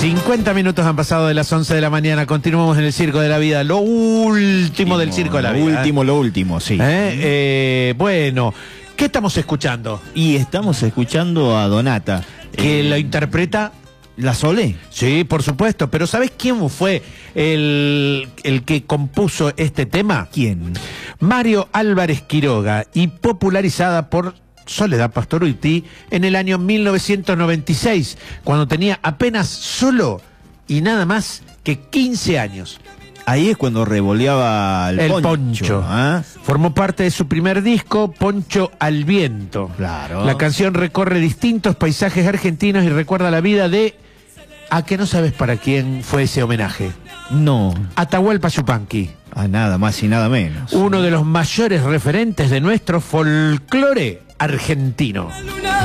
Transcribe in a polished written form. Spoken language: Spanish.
50 minutos han pasado de las 11 de la mañana. Continuamos en el Circo de la Vida. Lo último del Circo de la Vida. Lo último, sí. Bueno, ¿qué estamos escuchando? Y estamos escuchando a Donata. Que lo interpreta... ¿La Solé? Sí, por supuesto. Pero ¿sabés quién fue el que compuso este tema? ¿Quién? Mario Álvarez Quiroga, y popularizada por Soledad Pastorutti en el año 1996, cuando tenía apenas solo y nada más que 15 años. Ahí es cuando revoleaba el poncho. ¿Ah? Formó parte de su primer disco, Poncho al Viento. Claro. La canción recorre distintos paisajes argentinos y recuerda la vida de... ¿A que no sabes para quién fue ese homenaje? No. Atahualpa Yupanqui. A nada más y nada menos. Uno de los mayores referentes de nuestro folclore argentino.